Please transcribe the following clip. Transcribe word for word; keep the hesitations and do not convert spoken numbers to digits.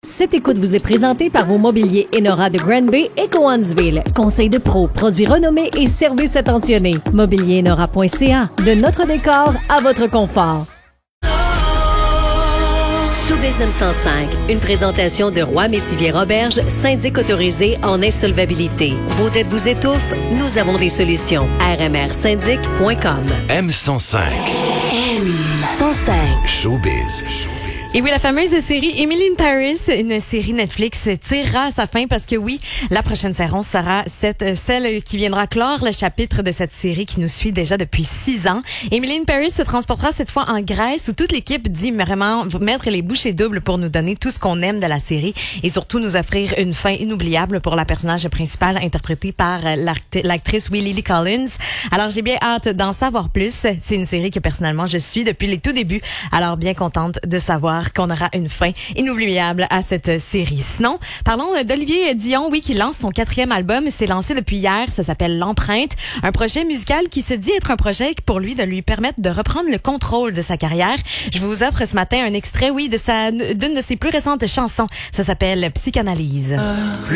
Cette écoute vous est présentée par vos mobiliers Enora de Grand Bay et Cowansville. Conseil de pro, produits renommés et services attentionnés. mobilier enora point c a. De notre décor à votre confort. Showbiz M cent cinq, une présentation de Roy Métivier Roberge, syndic autorisé en insolvabilité. Vos dettes vous étouffent? Nous avons des solutions. r m r syndic point com. M cent cinq. M cent cinq. Showbiz. Et oui, la fameuse série Emily in Paris, une série Netflix, tirera à sa fin parce que oui, la prochaine saison sera cette, celle qui viendra clore le chapitre de cette série qui nous suit déjà depuis six ans. Emily in Paris se transportera cette fois en Grèce où toute l'équipe dit vraiment mettre les bouchées doubles pour nous donner tout ce qu'on aime de la série et surtout nous offrir une fin inoubliable pour la personnage principale interprétée par l'actrice oui, Lily Collins. Alors j'ai bien hâte d'en savoir plus. C'est une série que personnellement je suis depuis les tout débuts. Alors bien contente de savoir qu'on aura une fin inoubliable à cette série. Sinon, parlons d'Olivier Dion, oui, qui lance son quatrième album. C'est lancé depuis hier. Ça s'appelle L'Empreinte. Un projet musical qui se dit être un projet pour lui de lui permettre de reprendre le contrôle de sa carrière. Je vous offre ce matin un extrait, oui, de sa, d'une de ses plus récentes chansons. Ça s'appelle Psychanalyse.